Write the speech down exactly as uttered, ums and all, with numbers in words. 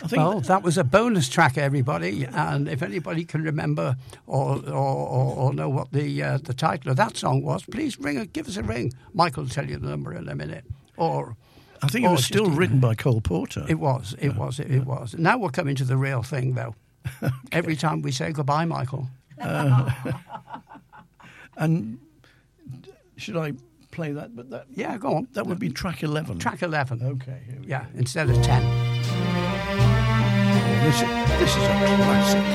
I think well, that was a bonus track, everybody, and if anybody can remember or or, or, or know what the uh, the title of that song was, please ring a, give us a ring. Michael will tell you the number in a minute. Or I think it or was still just, written by Cole Porter. It was, it yeah. was, it, it was. Now we're coming to the real thing, though. Okay. Every time we say goodbye, Michael. Uh, and should I play that? But that yeah, go on. That would be track eleven. Track eleven. Okay. Yeah, go. Instead of ten. Oh, this is, this is a classic.